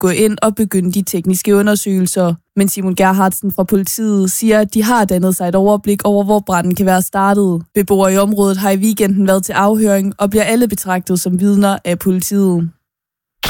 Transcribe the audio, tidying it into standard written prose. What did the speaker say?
gå ind og begynde de tekniske undersøgelser. Men Simon Gerhardsen fra politiet siger, at de har dannet sig et overblik over, hvor branden kan være startet. Beboere i området har i weekenden været til afhøring og bliver alle betragtet som vidner af politiet.